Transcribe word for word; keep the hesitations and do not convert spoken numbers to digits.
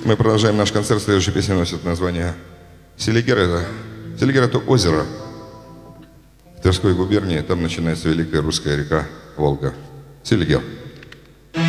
Мы продолжаем наш концерт. Следующая песня носит название Селигер. Это, Селигер — это озеро в Тверской губернии. Там начинается великая русская река Волга. Селигер.